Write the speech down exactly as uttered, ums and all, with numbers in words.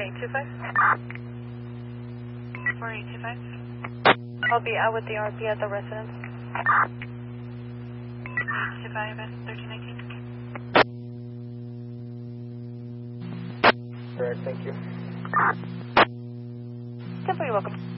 eight two five. four eight two five. I'll be out with the R P at the residence. eight two five, thirteen nineteen. Correct, thank you. Simply welcome.